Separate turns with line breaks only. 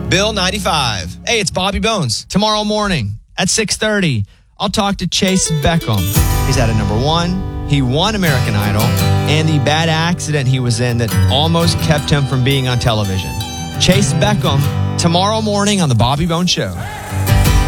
Bill 95. Hey, it's Bobby Bones.
Tomorrow morning at 6:30, I'll talk to Chase Beckham. He's at a number one. He won American Idol and the bad accident he was in that almost kept him from being on television. Chase Beckham tomorrow morning on The Bobby Bones Show.